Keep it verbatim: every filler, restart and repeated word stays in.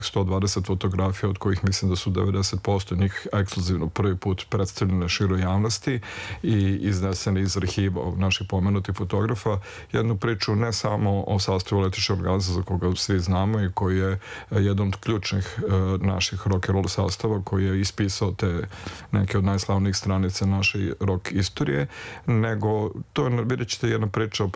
sto dvadeset fotografija, od kojih mislim da su devedeset posto njih ekskluzivno prvi put predstavljene široj javnosti i iznesene iz arhiva naših pomenutih fotografa. Jednu priču ne samo o sastavu Letećeg organza, za koga svi znamo i koji je jedan od ključnih naših rock and roll sastava, koji je ispisao te neke od najslavnijih stranica naše rock istorije, nego to je, vidjet ćete, jedna priča o